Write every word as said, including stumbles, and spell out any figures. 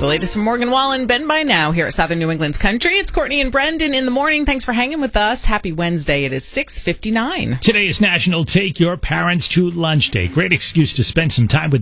The latest from Morgan Wallen, Ben by now here at Southern New England's Country. It's Courtney and Brendan in the morning. Thanks for hanging with us. Happy Wednesday. It is six fifty-nine. Today is National Take Your Parents to Lunch Day. Great excuse to spend some time with